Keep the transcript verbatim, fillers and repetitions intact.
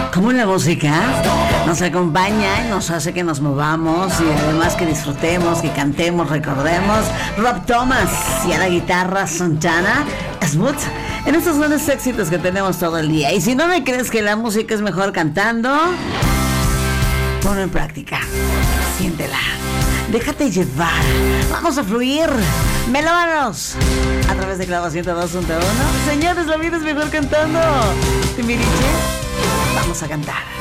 Como la música nos acompaña y nos hace que nos movamos y además que disfrutemos, que cantemos, recordemos. Rob Thomas y a la guitarra Santana, Smooth, en estos grandes éxitos que tenemos todo el día. Y si no me crees que la música es mejor cantando, ponlo en práctica, siéntela, déjate llevar, vamos a fluir, melómanos, a través de Clavo ciento dos punto uno. Señores, la vida es mejor cantando. Timbiriche, vamos a cantar.